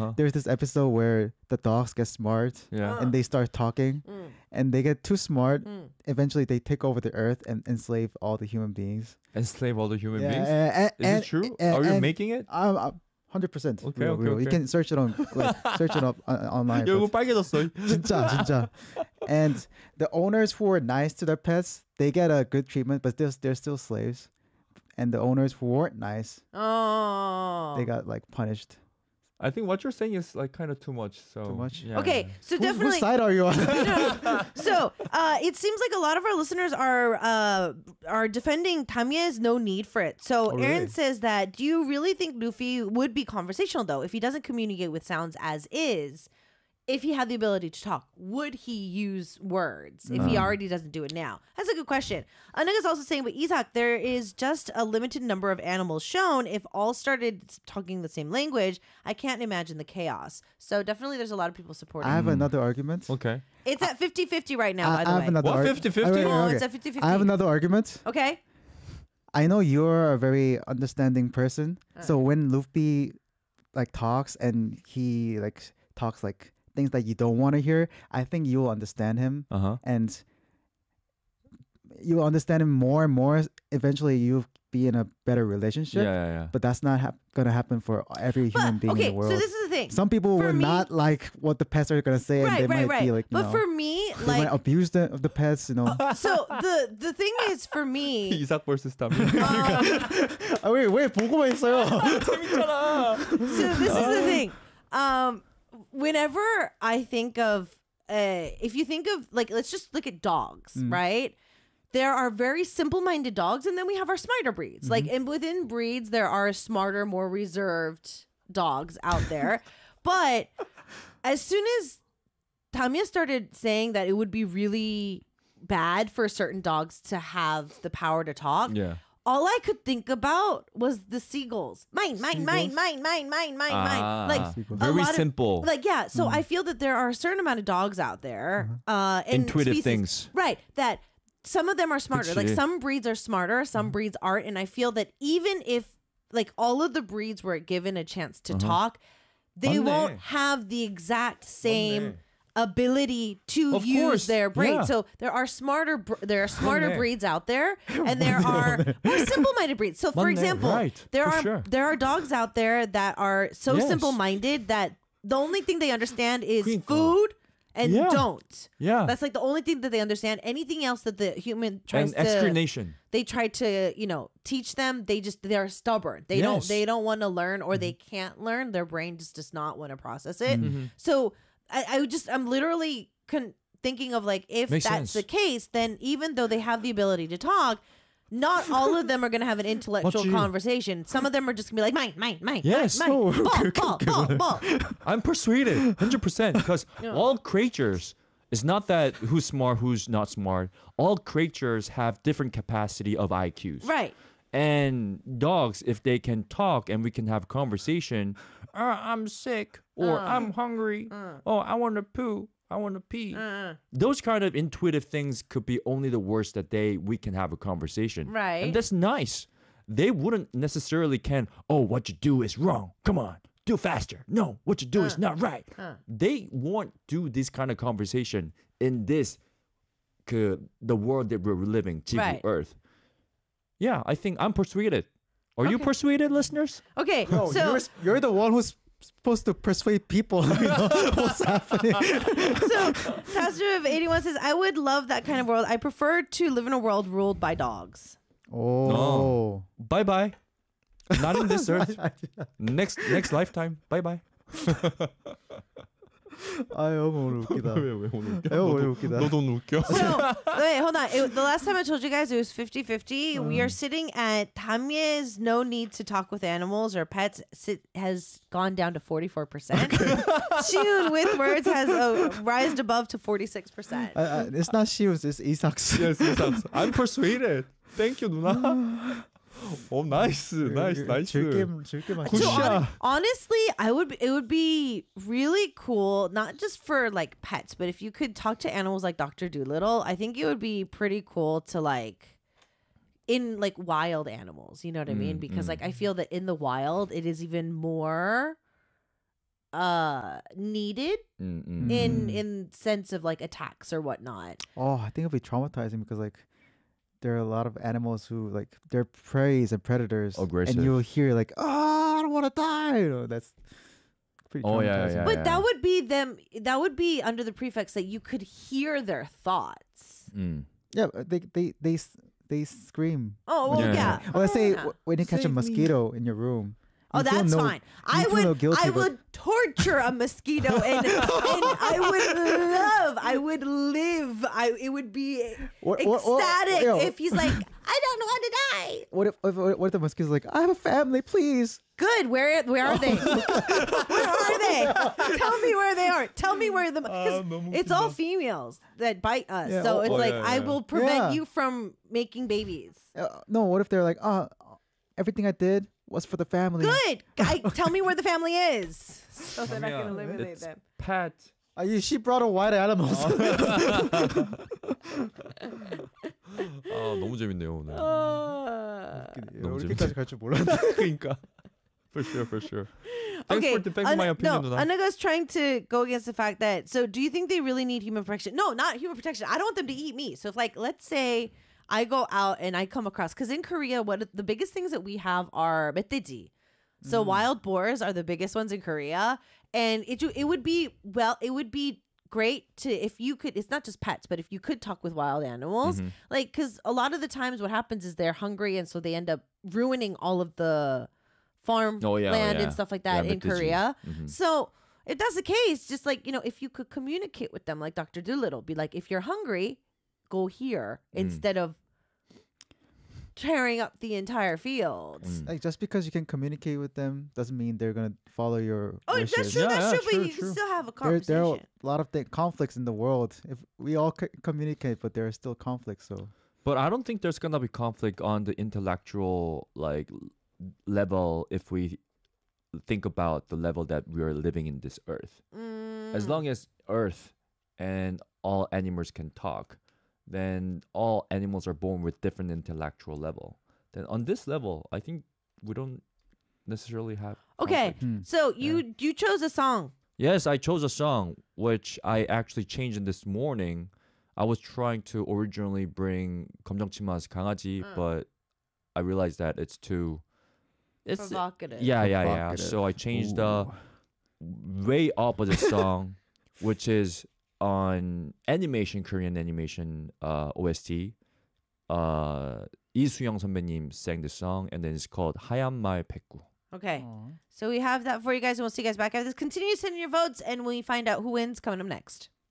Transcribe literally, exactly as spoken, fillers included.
Uh-huh. there's this episode where the dogs get smart Yeah. and they start talking Mm. and they get too smart. Mm. Eventually, they take over the earth and enslave all the human beings. Enslave all the human Yeah, beings. and- Is and- it true? and- Are you and- making it? I'm, I'm one hundred percent. Okay, real, okay, real. You okay. can search it on, like, search it up on, online. 야, 이거 but- 빨개졌어. 진짜, 진짜. And the owners who were nice to their pets, they get a good treatment, but they're, they're still slaves. And the owners who weren't nice, Oh. they got like punished. I think what you're saying is like kind of too much. So Too much? Yeah. Okay, so Whose- definitely. Whose side are you on? So uh, it seems like a lot of our listeners are uh, are defending Tamiya's no need for it. So Oh, Aaron really? says that, do you really think Luffy would be conversational though if he doesn't communicate with sounds as is? If he had the ability to talk, would he use words if he already doesn't do it now? That's a good question. Anaga's also saying, but Isaac, there is just a limited number of animals shown. If all started talking the same language, I can't imagine the chaos. So definitely there's a lot of people supporting. I have another argument. Okay. It's at fifty-fifty right now, I, by the I have way. another What, arg- fifty-fifty? Oh, wait, wait, Oh, okay. it's at fifty-fifty. I have another argument. Okay. I know you're a very understanding person. Uh. So when Luffy like talks and he like talks like things that you don't want to hear, I think you'll understand him Uh huh. and you'll understand him more and more. Eventually, you'll be in a better Yeah, relationship. yeah, yeah. But that's not hap- gonna happen for every human But, being okay, in the world. so this is the thing. Some people For will me- not like what the pets are gonna say, and right, they right, might right. be like, you but know, for me, they like, might abuse the of the pets. You know, so the the thing is for me, 이삭 versus 담임. 아, 왜, 왜 보고만 있어요? 재밌잖아. so this is the thing. Um, whenever I think of, uh, if you think of like, let's just look at dogs, Mm. right? There are very simple-minded dogs, and then we have our smarter breeds. Like, Mm-hmm. and within breeds, there are smarter, more reserved dogs out there. But as soon as Tamiya started saying that it would be really bad for certain dogs to have the power to talk, Yeah. all I could think about was the seagulls. Mine, mine, mine, mine, mine, mine, mine, Ah, mine. Like Seagulls. a Very lot of- simple. like yeah. So I feel that there are a certain amount of dogs out there, uh, and Intuitive species- things. right? That some of them are smarter. Like 그치. some breeds are smarter, some breeds aren't. And I feel that even if like all of the breeds were given a chance to talk, they 맞네. won't have the exact same. 맞네. Ability to Of use course, their brain. yeah. So there are smarter br- there are smarter 맞네. breeds out there, and there are more simple-minded breeds. So, for 맞네. example, Right, there for are sure. there are dogs out there that are so Yes. simple-minded that the only thing they understand is 그러니까. food and Yeah. don't. Yeah. That's like the only thing that they understand. Anything else that the human tries And to explanation. they try to, you know, teach them, they just they're stubborn. They don't Yes. they don't want to learn or they can't learn. Their brain just does not want to process it. Mm-hmm. So I, I would just I'm literally con- thinking of like if Makes that's sense. the case, then even though they have the ability to talk, not all of them are going to have an intellectual 맞지. conversation. Some of them are just going to be like mine, mine, mine, Yes. mine, Oh, mine. Ball, ball, ball, ball. I'm persuaded, one hundred percent, because Yeah. all creatures, it's not that who's smart, who's not smart. All creatures have different capacity of I Qs. Right. And dogs, if they can talk and we can have conversation, uh, I'm sick or Uh. I'm hungry. Oh, I want to poo. I want to pee. Uh. Those kind of intuitive things could be only the worst that they we can have a conversation. Right. And that's nice. They wouldn't necessarily can, oh, what you do is wrong. Come on. Do faster. No, what you do is not right. They won't do this kind of conversation in this 그, the world that we're living, 지구, Right. Earth. Yeah, I think I'm persuaded. Are you Okay. persuaded, listeners? Okay. No, so you're, you're the one who's supposed to persuade people. You know what's happening. so Pastor of eighty-one says, I would love that kind of world. I prefer to live in a world ruled by dogs. Oh. Bye bye. Not in this earth. next next lifetime. Bye bye. 아, 너무 웃기다. 왜 오늘 웃겨? 이거 오늘 웃기다. 너도 오늘 웃겨? So, wait, hold on. It, the last time I told you guys it was fifty-fifty. We Uh. are sitting at Tamye's no need to talk with animals or pets sit, has gone down to forty-four percent. Shun with words has uh, rised above to forty-six percent. 아, 아, it's not Shiu's, it's Isak's. yes, yes, I'm persuaded. Thank you, 누나. Oh, nice, nice, nice. 즐게, 즐게 맛있어. 굿샷. So hon- honestly, I would it would be really cool, not just for like pets, but if you could talk to animals like Doctor Doolittle, I think it would be pretty cool to like in like wild animals, you know what I mean? Mm, Because mm. like I feel that in the wild it is even more uh needed Mm, mm, in mm. in sense of like attacks or whatnot. Oh, I think it'll be traumatizing because like there are a lot of animals who like they're preys and predators, Aggressive. and you'll hear like, "Oh, I don't want to die." You know, that's pretty Oh, yeah, traumatizing. yeah, But yeah. that would be them. That would be under the prefix that you could hear their thoughts. Mm. Yeah, but they they they s- they scream. Oh well, Yeah. yeah. Well, let's say Yeah. w- when you catch a Save me. mosquito in your room. Oh, you feel that's no- fine. I you feel would, no guilty, I but- would torture a mosquito, and, and I would love, I would live. I, it would be What- what- what- ecstatic yo. if he's like, I don't want to die. What if, if what if the mosquito's like, I have a family, please? Good. Where, where are they? Where are they? Tell me where they are. Tell me where the. Because it's all females that bite us, Yeah, so oh, it's oh, like yeah, I yeah. will prevent Yeah. you from making babies. Uh, no, what if they're like, oh, everything I did was for the family. Good. I, tell me where the family is, so that I can eliminate It's them. pet. Uh, you, she brought a white animals. 아 너무 재밌네요 오늘. Uh, 너무 이렇게까지 갈 줄 몰랐네. 그러니까. For sure, for sure. Thanks okay, for defending my Ana- opinion, no, 누나. Anaga's trying to go against the fact that. So, do you think they really need human protection? No, not human protection. I don't want them to eat me. So, if like, let's say I go out and I come across, because in Korea, what the biggest things that we have are 멧돼지. So, wild boars are the biggest ones in Korea, and it it would be well, it would be great to if you could. It's not just pets, but if you could talk with wild animals, Mhm. like because a lot of the times what happens is they're hungry, and so they end up ruining all of the farm Oh, yeah, oh, land yeah. and stuff like Yeah, that in 멧돼지. Korea. Mhm. So if that's the case, just like, you know, if you could communicate with them like Doctor Doolittle, be like, if you're hungry, go here Mm. instead of tearing up the entire fields. Mm. Like just because you can communicate with them doesn't mean they're gonna follow your Oh, wishes. that's true, Yeah, that's yeah, true, but true, you true. can still have a There, there conversation. are a lot of th- conflicts in the world. If we all c- communicate, but there are still conflicts. So But I don't think there's gonna be conflict on the intellectual like l- level if we think about the level that we are living in this earth. As Mm. long as Earth and all animals can talk, then all animals are born with different intellectual level. Then on this level, I think we don't necessarily have. Okay, conflict. Hmm. so you you chose a song. Yes, I chose a song which I actually changed in this morning. I was trying to originally bring 검정치마's 강아지, Mm. but I realized that it's too. It's Provocative. yeah, yeah, yeah. Provocative. So I changed the way opposite song, which is on animation, Korean animation uh, O S T. Uh, 이수영 선배님 sang the song, and then it's called 하얀 말 백구. Okay, so we have that for you guys, and we'll see you guys back after this. Continue sending your votes, and we find out who wins coming up next.